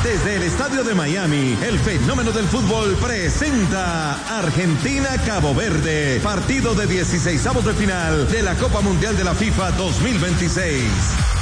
Desde el estadio de Miami, el fenómeno del fútbol presenta Argentina-Cabo Verde, partido de 16avos de final de la Copa Mundial de la FIFA 2026.